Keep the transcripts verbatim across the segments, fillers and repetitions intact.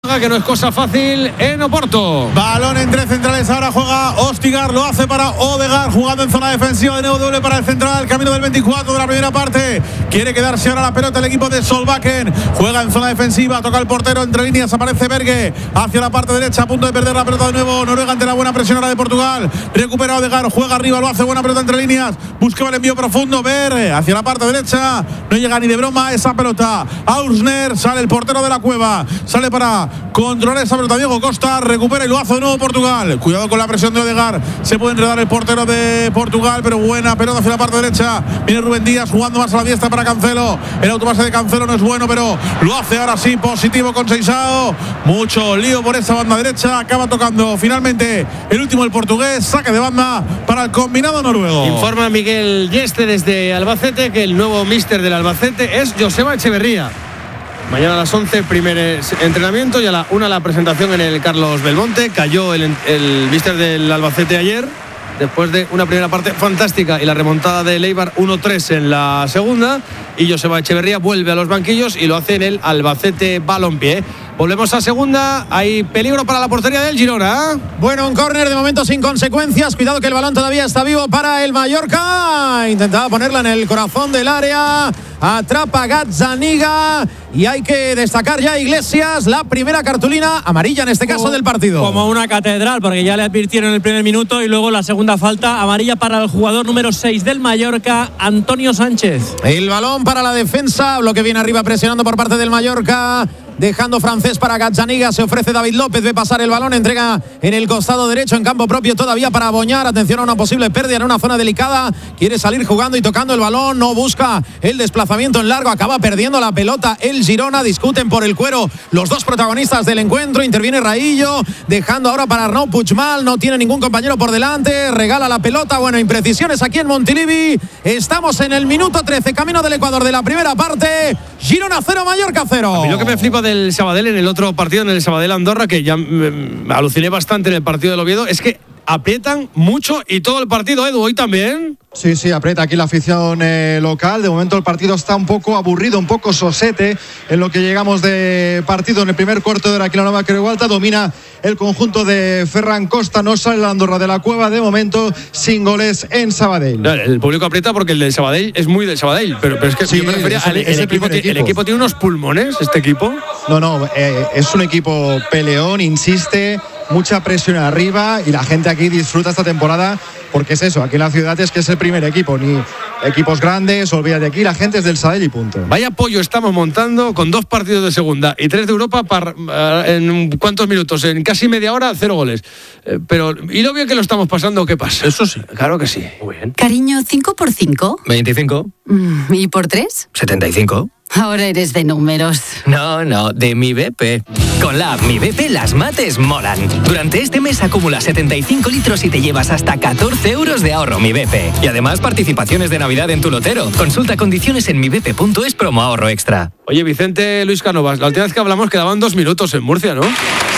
que no es cosa fácil en Oporto. Balón entre centrales, ahora juega Ostigar, lo hace para Odegaard, jugando en zona defensiva, de nuevo doble para el central, camino del veinticuatro de la primera parte, quiere quedarse ahora la pelota el equipo de Solbakken, juega en zona defensiva, toca el portero, entre líneas aparece Berge, hacia la parte derecha, a punto de perder la pelota de nuevo, Noruega ante la buena presión ahora de Portugal, recupera Odegaard, juega arriba, lo hace, buena pelota entre líneas, buscaba el envío profundo, Berge, hacia la parte derecha, no llega ni de broma esa pelota, Ausner, sale el portero de la Cueva, sale para controlar esa pelota, Diego Costa, recupera y lo hace de nuevo Portugal, cuidado con la presión de Odegaard, se puede enredar el portero de Portugal, pero buena pelota hacia la parte derecha, viene Rubén Díaz jugando más a la diestra para Cancelo, el autopase de Cancelo no es bueno, pero lo hace ahora sí, positivo con Seixao, mucho lío por esa banda derecha, acaba tocando finalmente el último el portugués, saque de banda para el combinado noruego. Informa Miguel Yeste desde Albacete que el nuevo míster del Albacete es Joseba Echeverría. Mañana a las once primer entrenamiento y a la una la presentación en el Carlos Belmonte. Cayó el, el míster del Albacete ayer después de una primera parte fantástica y la remontada de Eibar uno tres en la segunda, y Joseba Echeverría vuelve a los banquillos y lo hace en el Albacete Balompié. Volvemos a segunda, hay peligro para la portería del Girona. Bueno, un córner de momento sin consecuencias, cuidado que el balón todavía está vivo para el Mallorca, intentaba ponerla en el corazón del área, atrapa Gazzaniga y hay que destacar ya Iglesias, la primera cartulina amarilla en este caso como, del partido. Como una catedral, porque ya le advirtieron en el primer minuto y luego la segunda falta amarilla para el jugador número seis del Mallorca, Antonio Sánchez. El balón para la defensa, bloque viene arriba presionando por parte del Mallorca, dejando francés para Gazzaniga, se ofrece David López, ve pasar el balón, entrega en el costado derecho en campo propio todavía para Boñar, atención a una posible pérdida en una zona delicada, quiere salir jugando y tocando el balón, no busca el desplazamiento en largo, acaba perdiendo la pelota el Girona, discuten por el cuero los dos protagonistas del encuentro, interviene Raillo, dejando ahora para Arnau Puigmal, no tiene ningún compañero por delante, regala la pelota, bueno, imprecisiones aquí en Montilivi, estamos en el minuto trece, camino del Ecuador de la primera parte, Girona cero, Mallorca cero. A mí lo que me flipa de el Sabadell en el otro partido, en el Sabadell Andorra, que ya me aluciné bastante en el partido del Oviedo, es que aprietan mucho y todo el partido, Edu, hoy también. Sí, sí, aprieta aquí la afición eh, local. De momento el partido está un poco aburrido, un poco sosete en lo que llegamos de partido. En el primer cuarto de hora aquí la Nueva Creualta domina el conjunto de Ferran Costa, no sale la Andorra de la Cueva de momento, sin goles en Sabadell. El público aprieta porque el del Sabadell es muy del Sabadell, pero, pero es que sí, yo me refería al el, el, equipo, equipo. el equipo tiene unos pulmones, este equipo. No, no, eh, es un equipo peleón, insiste, mucha presión arriba y la gente aquí disfruta esta temporada porque es eso, aquí en la ciudad es que es el primer equipo, ni equipos grandes, olvídate, aquí la gente es del Sabadell y punto. Vaya pollo estamos montando con dos partidos de segunda y tres de Europa para, uh, en cuántos minutos, en casi media hora, cero goles. Eh, pero, ¿y lo bien que lo estamos pasando? ¿Qué pasa? Eso sí. Claro que sí. Muy bien. Cariño, ¿cinco por cinco? veinticinco. Mm, ¿Y por tres? setenta y cinco. Ahora eres de números. No, no, de Mi B P. Con la app Mi B P las mates molan. Durante este mes acumulas setenta y cinco litros y te llevas hasta catorce euros de ahorro Mi B P. Y además participaciones de Navidad en tu lotero. Consulta condiciones en mi b p punto es promo ahorro extra. Oye, Vicente Luis Cánovas, la última vez que hablamos quedaban dos minutos en Murcia, ¿no?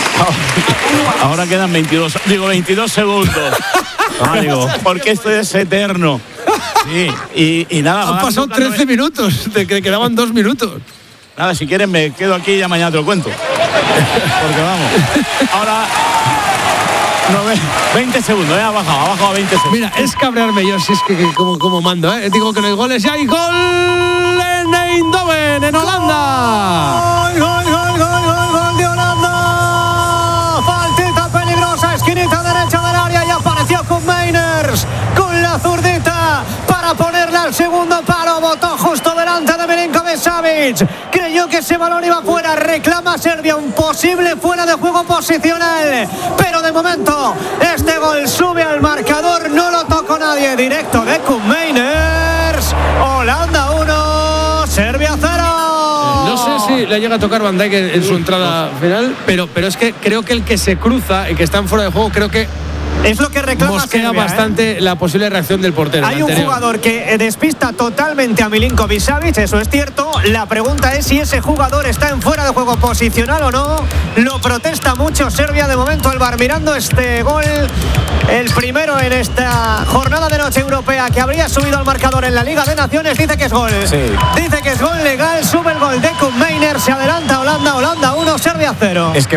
Ahora quedan veintidós, digo veintidós segundos. Ah, digo, porque esto es eterno. Sí, y, y nada. Han pasado trece minutos, de que quedaban dos minutos. Nada, si quieren me quedo aquí y ya mañana te lo cuento. Porque vamos. Ahora. No, veinte segundos, eh, ha bajado, ha bajado a veinte segundos. Mira, es cabrearme yo, si es que, que como, como mando, ¿eh? Digo que no hay goles, ya hay gol en Eindhoven, en Holanda. Gol, gol, gol, gol, gol, gol de Holanda. Faltita peligrosa, esquinita derecha del área y apareció con Meiners con la zurdita para ponerla al segundo palo. Botó justo delante de Milinković-Savić. Creyó que ese balón iba fuera. Reclama Serbia un posible fuera de juego posicional. Pero de momento este gol sube al marcador. No lo tocó nadie. Directo de Koen Meiners. Holanda uno, Serbia cero. No sé si le llega a tocar Van Dijk en, en su entrada final, pero, pero es que creo que el que se cruza, el que está en fuera de juego, creo que es lo que reclama mosquea Serbia, bastante ¿eh? La posible reacción del portero. Hay un jugador que despista totalmente a Milinković-Savić, eso es cierto. La pregunta es si ese jugador está en fuera de juego posicional o no. Lo protesta mucho Serbia. De momento el V A R mirando este gol, el primero en esta jornada de noche europea que habría subido al marcador en la Liga de Naciones. Dice que es gol. Sí. Dice que es gol legal. Sube el gol de Koen Meiners. Se adelanta Holanda. Holanda uno, Serbia cero. Es que